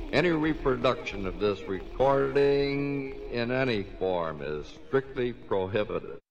Any reproduction of this recording in any form is strictly prohibited.